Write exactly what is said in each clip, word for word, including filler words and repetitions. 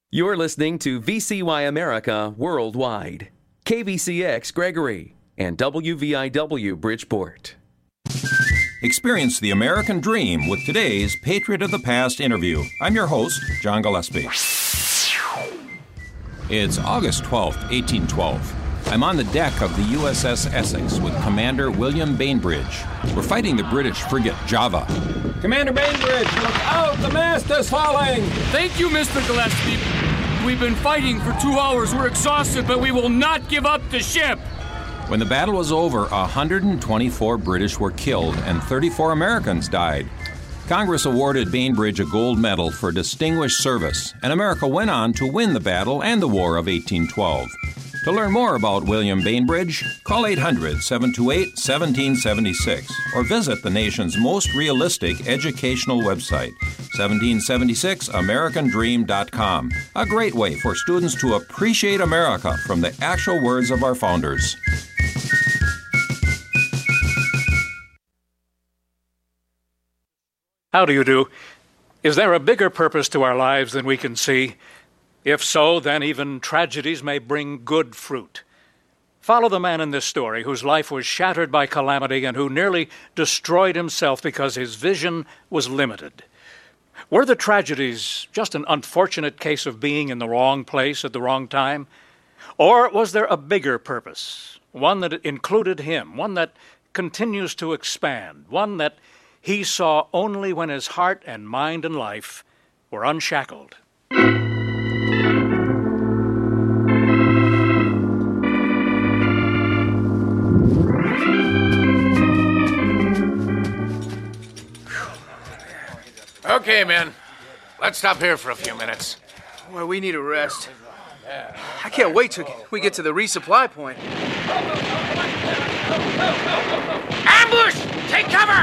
You're listening to V C Y America Worldwide, K V C X Gregory, and W V I W Bridgeport. Experience the American dream with today's Patriot of the Past interview. I'm your host, John Gillespie. It's August twelfth, eighteen twelve. I'm on the deck of the U S S Essex with Commander William Bainbridge. We're fighting the British frigate Java. Commander Bainbridge, look out! The mast is falling! Thank you, Mister Gillespie. We've been fighting for two hours. We're exhausted, but we will not give up the ship. When the battle was over, one hundred twenty-four British were killed and thirty-four Americans died. Congress awarded Bainbridge a gold medal for distinguished service, and America went on to win the battle and the War of eighteen twelve. To learn more about William Bainbridge, call eight hundred, seven two eight, one seven seven six or visit the nation's most realistic educational website, seventeen seventy-six american dream dot com. A great way for students to appreciate America from the actual words of our founders. How do you do? Is there a bigger purpose to our lives than we can see? If so, then even tragedies may bring good fruit. Follow the man in this story whose life was shattered by calamity and who nearly destroyed himself because his vision was limited. Were the tragedies just an unfortunate case of being in the wrong place at the wrong time? Or was there a bigger purpose, one that included him, one that continues to expand, one that he saw only when his heart and mind and life were unshackled? Okay, men. Let's stop here for a few minutes. Well, we need a rest. I can't wait till we get to the resupply point. Ambush! Take cover!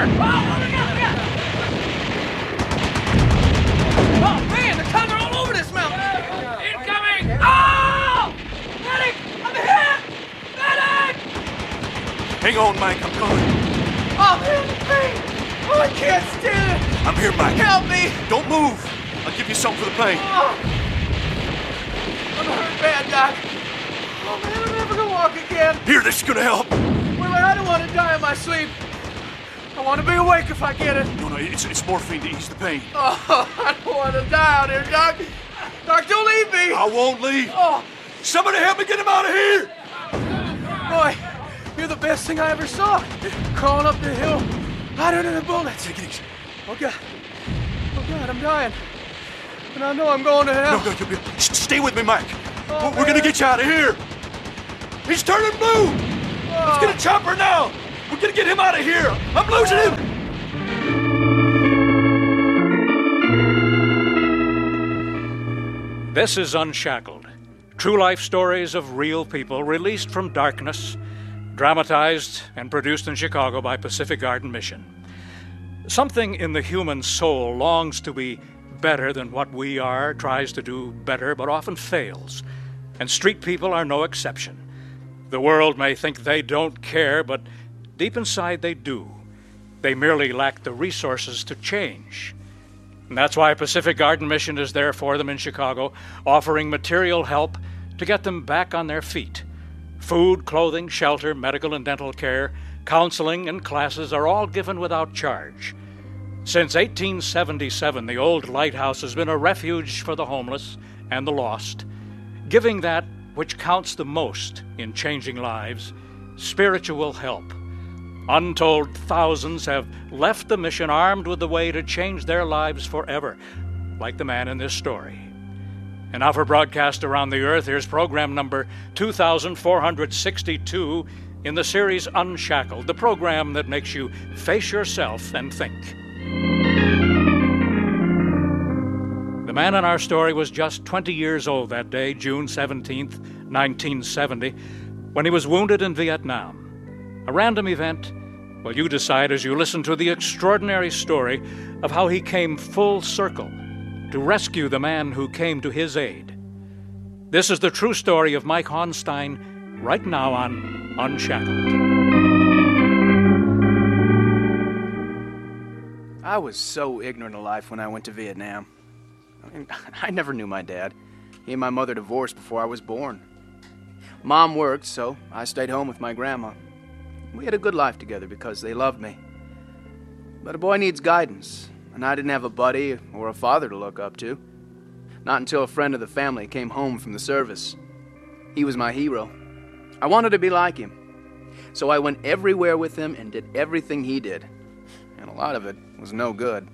Oh, man, the cover all over this mountain! Incoming! Oh! Medic! I'm hit! Medic! Hang on, Mike. I'm coming. Oh, man, the pain! Oh, I can't stand it! I'm here, Mike. Help me! Don't move. I'll give you something for the pain. Oh. I'm hurt bad, Doc. Oh, man, I'm never gonna walk again. Here, this is gonna help. Well, I don't want to die in my sleep. I want to be awake if I get it. No, no, it's, it's morphine to ease the pain. Oh, I don't want to die out here, Doc. Doc, don't leave me. I won't leave. Oh. Somebody help me get him out of here. Roy, you're the best thing I ever saw. Crawling up the hill, hotter than a bullet. Take it easy. Oh, God. Oh, God, I'm dying. And I know I'm going to hell. No, no, you'll be... S- stay with me, Mike. Oh, We're gonna get you out of here. He's turning blue. Oh. Let's get a chopper now. We're gonna get him out of here. I'm losing him. This is Unshackled. True life stories of real people released from darkness, dramatized and produced in Chicago by Pacific Garden Mission. Something in the human soul longs to be better than what we are, tries to do better, but often fails. And street people are no exception. The world may think they don't care, but deep inside they do. They merely lack the resources to change. And that's why Pacific Garden Mission is there for them in Chicago, offering material help to get them back on their feet. Food, clothing, shelter, medical and dental care, counseling, and classes are all given without charge. Since eighteen seventy-seven, the old lighthouse has been a refuge for the homeless and the lost, giving that which counts the most in changing lives, spiritual help. Untold thousands have left the mission armed with the way to change their lives forever, like the man in this story. And now for broadcast around the earth, here's program number two thousand four hundred sixty-two in the series Unshackled, the program that makes you face yourself and think. The man in our story was just twenty years old that day, June seventeenth, nineteen seventy, when he was wounded in Vietnam. A random event? Well, you decide as you listen to the extraordinary story of how he came full circle to rescue the man who came to his aid. This is the true story of Mike Hornstein, right now on Unshackled. I was so ignorant of life when I went to Vietnam. I mean, I never knew my dad. He and my mother divorced before I was born. Mom worked, so I stayed home with my grandma. We had a good life together because they loved me. But a boy needs guidance, and I didn't have a buddy or a father to look up to. Not until a friend of the family came home from the service. He was my hero. I wanted to be like him. So I went everywhere with him and did everything he did. And a lot of it was no good.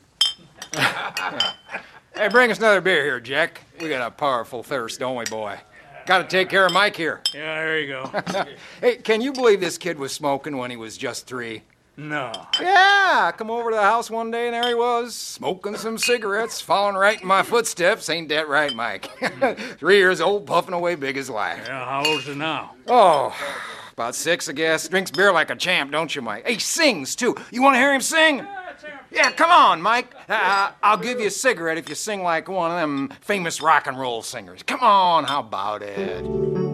Hey, bring us another beer here, Jack. We got a powerful thirst, don't we, boy? Got to take care of Mike here. Yeah, there you go. Hey, can you believe this kid was smoking when he was just three? No. Yeah, I come over to the house one day and there he was, smoking some cigarettes, following right in my footsteps. Ain't that right, Mike? Three years old, puffing away big as life. Yeah, how old is he now? Oh, about six, I guess. Drinks beer like a champ, don't you, Mike? He sings, too. You want to hear him sing? Yeah, come on, Mike. Uh, I'll give you a cigarette if you sing like one of them famous rock and roll singers. Come on, how about it?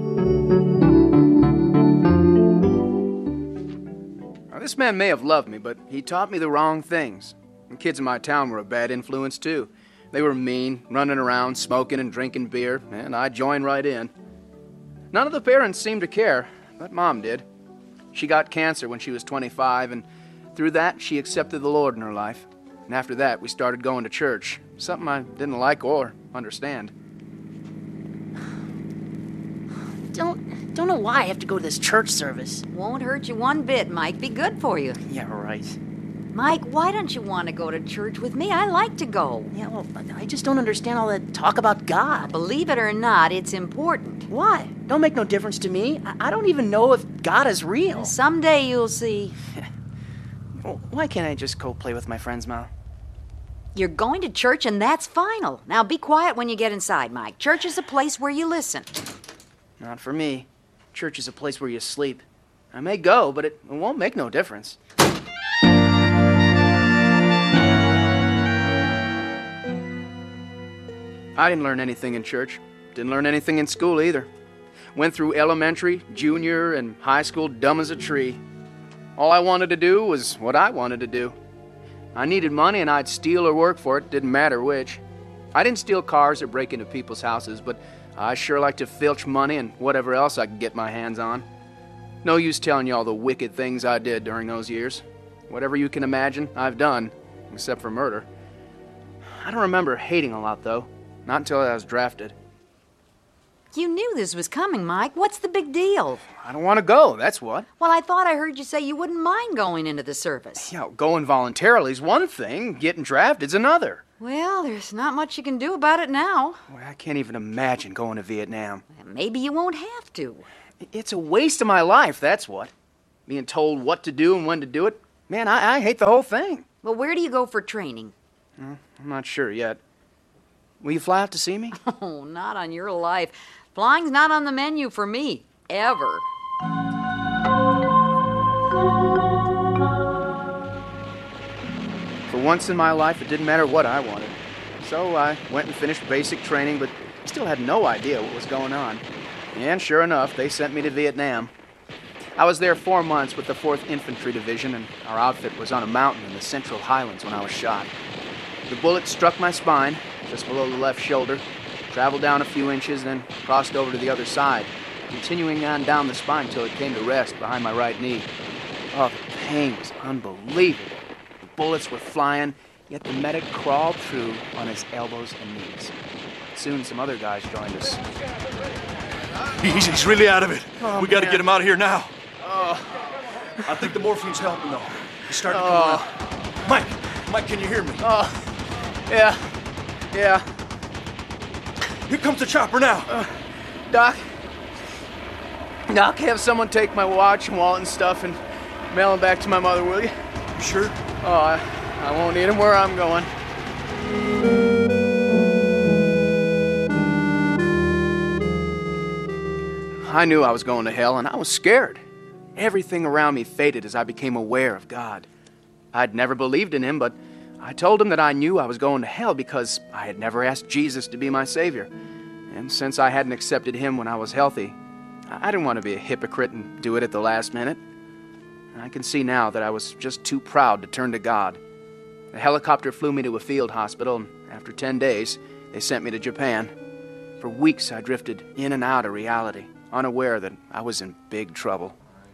Now, this man may have loved me, but he taught me the wrong things. The kids in my town were a bad influence, too. They were mean, running around, smoking and drinking beer, and I joined right in. None of the parents seemed to care, but Mom did. She got cancer when she was twenty-five, and through that, she accepted the Lord in her life. And after that, we started going to church, something I didn't like or understand. Don't, don't know why I have to go to this church service. Won't hurt you one bit, Mike. Be good for you. Yeah, right. Mike, why don't you want to go to church with me? I like to go. Yeah, well, I just don't understand all that talk about God. Believe it or not, it's important. Why? Don't make no difference to me. I, I don't even know if God is real. Someday you'll see. Well, why can't I just go play with my friends, Ma? You're going to church, and that's final. Now be quiet when you get inside, Mike. Church is a place where you listen. Not for me. Church is a place where you sleep. I may go, but it, it won't make no difference. I didn't learn anything in church. Didn't learn anything in school either. Went through elementary, junior, and high school dumb as a tree. All I wanted to do was what I wanted to do. I needed money and I'd steal or work for it, didn't matter which. I didn't steal cars or break into people's houses, but I sure like to filch money and whatever else I could get my hands on. No use telling you all the wicked things I did during those years. Whatever you can imagine, I've done, except for murder. I don't remember hating a lot, though. Not until I was drafted. You knew this was coming, Mike. What's the big deal? I don't want to go, that's what. Well, I thought I heard you say you wouldn't mind going into the service. You know, going voluntarily is one thing. Getting drafted's another. Well, there's not much you can do about it now. Boy, I can't even imagine going to Vietnam. Maybe you won't have to. It's a waste of my life, that's what. Being told what to do and when to do it. Man, I, I hate the whole thing. Well, where do you go for training? Well, I'm not sure yet. Will you fly out to see me? Oh, not on your life. Flying's not on the menu for me. Ever. For once in my life, it didn't matter what I wanted. So I went and finished basic training, but still had no idea what was going on. And sure enough, they sent me to Vietnam. I was there four months with the fourth Infantry Division, and our outfit was on a mountain in the Central Highlands when I was shot. The bullet struck my spine, just below the left shoulder, traveled down a few inches, then crossed over to the other side, continuing on down the spine till it came to rest behind my right knee. Oh, the pain was unbelievable. The bullets were flying, yet the medic crawled through on his elbows and knees. Soon some other guys joined us. He's, he's really out of it. Oh, we got to man. get him out of here now. Oh. I think the morphine's helping, though. He's starting to Oh. come around. Mike, Mike, can you hear me? Oh, yeah, yeah. Here comes the chopper now. Uh, Doc, Doc, have someone take my watch and wallet and stuff and mail them back to my mother, will you? You sure? Oh, I, I won't need them where I'm going. I knew I was going to hell, and I was scared. Everything around me faded as I became aware of God. I'd never believed in Him, but I told Him that I knew I was going to hell because I had never asked Jesus to be my Savior. And since I hadn't accepted Him when I was healthy, I didn't want to be a hypocrite and do it at the last minute. And I can see now that I was just too proud to turn to God. The helicopter flew me to a field hospital, and after ten days, they sent me to Japan. For weeks, I drifted in and out of reality, unaware that I was in big trouble.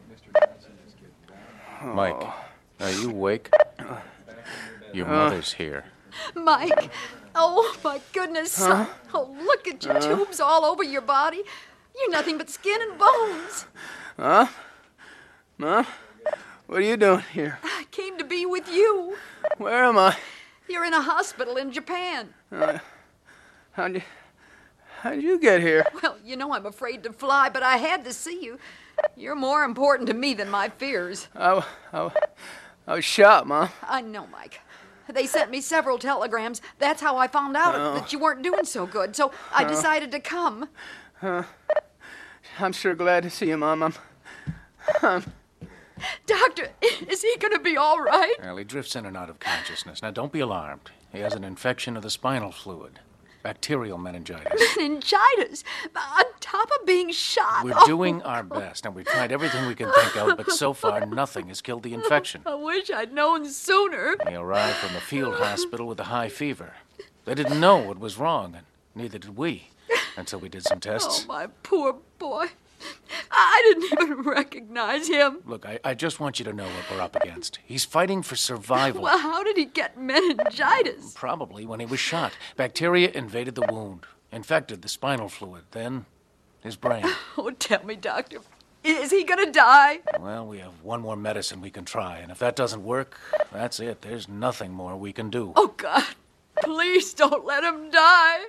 Mike, are you awake? Your Uh. mother's here. Mike, oh my goodness. Huh? Oh, look at your Uh. tubes all over your body. You're nothing but skin and bones. Huh? Mom? What are you doing here? I came to be with you. Where am I? You're in a hospital in Japan. Uh, how'd you, how'd you get here? Well, you know I'm afraid to fly, but I had to see you. You're more important to me than my fears. I, I, I was shot, Mom. I know, Mike. They sent me several telegrams. That's how I found out Oh. that you weren't doing so good, so I Oh. decided to come. Uh, I'm sure glad to see you, Mom. I'm, I'm Doctor, is he going to be all right? Well, he drifts in and out of consciousness. Now, don't be alarmed. He has an infection of the spinal fluid. Bacterial meningitis. Meningitis, on top of being shot. We're Oh, doing our best. Now, we've tried everything we can think of, but so far, nothing has killed the infection. I wish I'd known sooner. He arrived from a field hospital with a high fever. They didn't know what was wrong, and neither did we, until we did some tests. Oh, my poor boy. I didn't even recognize him. Look, I, I just want you to know what we're up against. He's fighting for survival. Well, how did he get meningitis? Probably when he was shot. Bacteria invaded the wound, infected the spinal fluid, then his brain. Oh, tell me, Doctor, is he gonna die? Well, we have one more medicine we can try, and if that doesn't work, that's it. There's nothing more we can do. Oh, God, please don't let him die.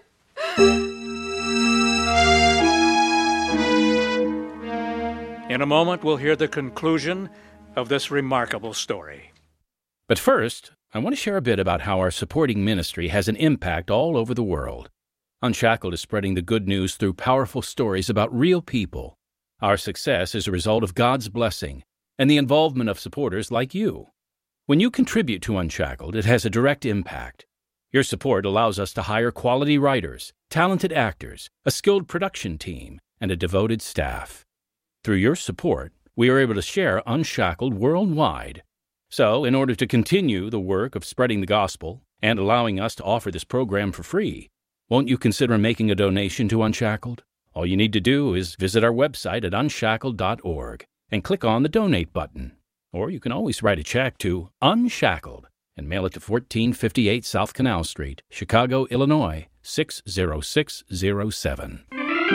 In a moment, we'll hear the conclusion of this remarkable story. But first, I want to share a bit about how our supporting ministry has an impact all over the world. Unshackled is spreading the good news through powerful stories about real people. Our success is a result of God's blessing and the involvement of supporters like you. When you contribute to Unshackled, it has a direct impact. Your support allows us to hire quality writers, talented actors, a skilled production team, and a devoted staff. Through your support, we are able to share Unshackled worldwide. So, in order to continue the work of spreading the gospel and allowing us to offer this program for free, won't you consider making a donation to Unshackled? All you need to do is visit our website at unshackled dot org and click on the Donate button. Or you can always write a check to Unshackled and mail it to fourteen fifty-eight South Canal Street, Chicago, Illinois, six zero six zero seven.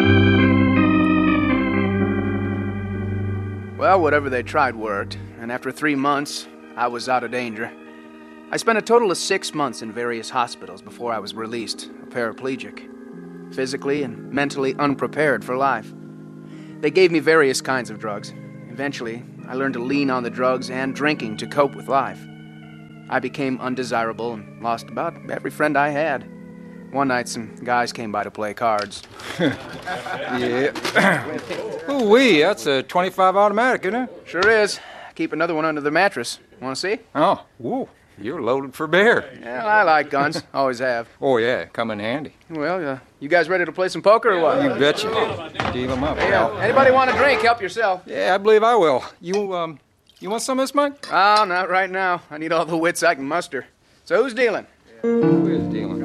Well, whatever they tried worked, and after three months, I was out of danger. I spent a total of six months in various hospitals before I was released, a paraplegic, physically and mentally unprepared for life. They gave me various kinds of drugs. Eventually, I learned to lean on the drugs and drinking to cope with life. I became undesirable and lost about every friend I had. One night, some guys came by to play cards. Yeah. Ooh-wee, that's a twenty-five automatic, isn't it? Sure is. Keep another one under the mattress. Want to see? Oh, woo. You're loaded for bear. Yeah, I like guns. Always have. Oh, yeah, come in handy. Well, uh, you guys ready to play some poker or what? You betcha. Deal them up, Hey, pal. uh, anybody want a drink? Help yourself. Yeah, I believe I will. You, um, you want some of this, Mike? Oh, not right now. I need all the wits I can muster. So who's dealing? Who is dealing?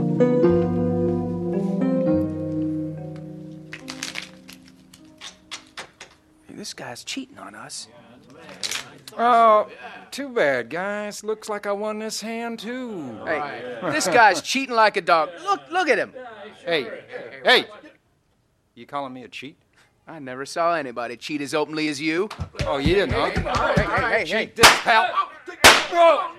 Hey, this guy's cheating on us. Oh, too bad, guys. Looks like I won this hand, too. Hey, this guy's cheating like a dog. Look, look at him. Hey, hey. You calling me a cheat? I never saw anybody cheat as openly as you. Oh, you didn't, huh? Hey, hey, hey, hey. Cheat this, pal. Whoa.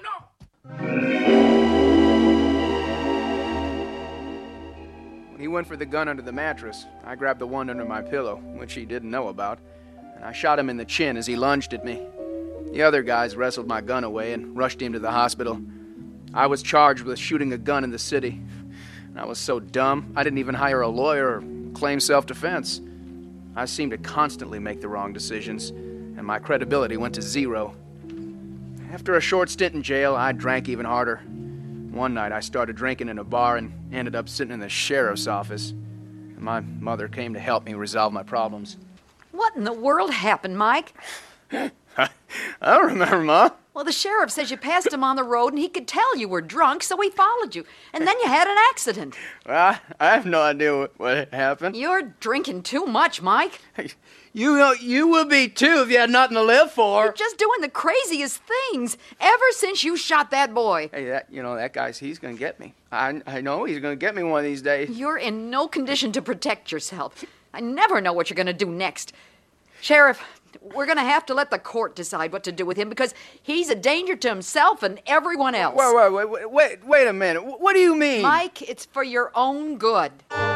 When he went for the gun under the mattress, I grabbed the one under my pillow, which he didn't know about, and I shot him in the chin as he lunged at me. The other guys wrestled my gun away and rushed him to the hospital. I was charged with shooting a gun in the city. And I was so dumb, I didn't even hire a lawyer or claim self-defense. I seemed to constantly make the wrong decisions, and my credibility went to zero. After a short stint in jail, I drank even harder. One night, I started drinking in a bar and ended up sitting in the sheriff's office. And my mother came to help me resolve my problems. What in the world happened, Mike? I don't remember, Ma. Well, the sheriff says you passed him on the road and he could tell you were drunk, so he followed you. And then you had an accident. Well, I have no idea what, what happened. You're drinking too much, Mike. You know, you would be too if you had nothing to live for. You're just doing the craziest things ever since you shot that boy. Hey, that you know, that guy's, he's going to get me. I, I know he's going to get me one of these days. You're in no condition to protect yourself. I never know what you're going to do next. Sheriff, we're going to have to let the court decide what to do with him because he's a danger to himself and everyone else. Wait, wait, wait, wait, wait, wait a minute. What do you mean? Mike, it's for your own good.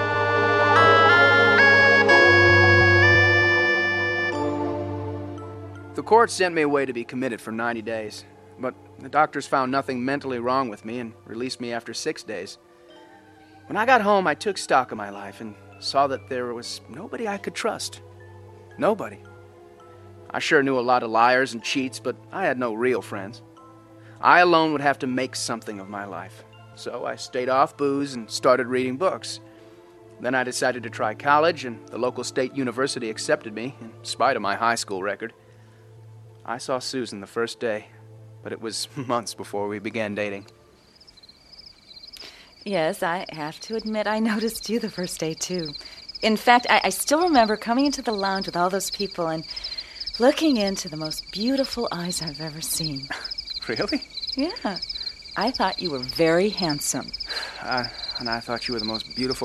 The court sent me away to be committed for ninety days, but the doctors found nothing mentally wrong with me and released me after six days. When I got home, I took stock of my life and saw that there was nobody I could trust. Nobody. I sure knew a lot of liars and cheats, but I had no real friends. I alone would have to make something of my life. So I stayed off booze and started reading books. Then I decided to try college, and the local state university accepted me, in spite of my high school record. I saw Susan the first day, but it was months before we began dating. Yes, I have to admit I noticed you the first day, too. In fact, I, I still remember coming into the lounge with all those people and looking into the most beautiful eyes I've ever seen. Really? Yeah. I thought you were very handsome. Uh, and I thought you were the most beautiful